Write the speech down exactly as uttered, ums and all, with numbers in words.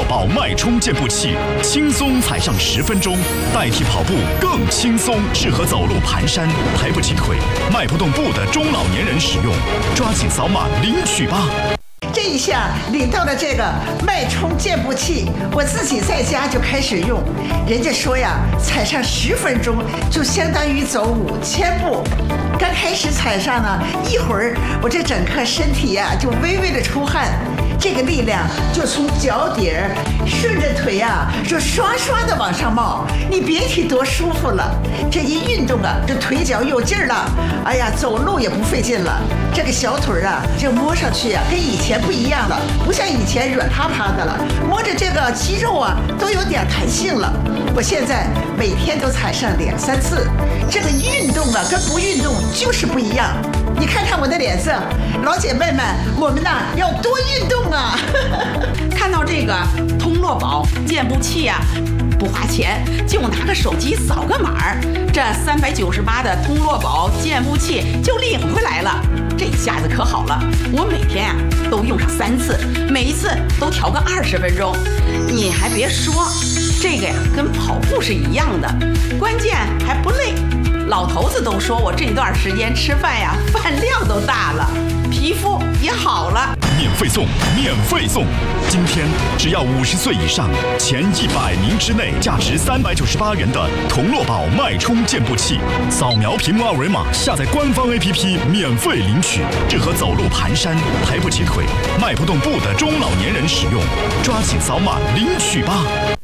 宝脉冲健步器，轻松踩上十分钟，代替跑步更轻松，适合走路蹒跚、抬不起腿、迈不动步的中老年人使用。抓紧扫码领取吧！ 这一下领到了这个脉冲健步器，我自己在家就开始用。人家说呀，踩上十分钟就相当于走五千步。刚开始踩上呢，一会儿我这整个身体呀就微微的出汗，这个力量就从脚底儿顺着腿呀就刷刷的往上冒，你别提多舒服了。这一运动啊，这腿脚有劲儿了，哎呀，走路也不费劲了。这个小腿啊，这摸上去啊，跟以前不一样了，不像以前软趴趴的了，摸着这个肌肉啊，都有点弹性了。我现在每天都踩上两三次，这个运动啊，跟不运动就是不一样。你看看我的脸色，老姐妹们，我们呐要多运动啊！ 看到这个通络宝健步器啊，不花钱，就拿个手机扫个码儿，这三百九十八的通络宝健步器就领回来了。这下子可好了，我每天啊都用上三次，每一次都调个二十分钟。你还别说，这个呀跟跑步是一样的，关键还不累。老头子都说我这段时间吃饭呀，饭量都大了，皮肤也好了。 免费送，免费送！今天只要五十岁以上，前一百名之内，价值三百九十八元的同络宝脉冲健步器，扫描屏幕二维码，下载官方 A P P 免费领取，适合走路蹒跚、抬不起腿、迈不动步的中老年人使用。抓紧扫码领取吧！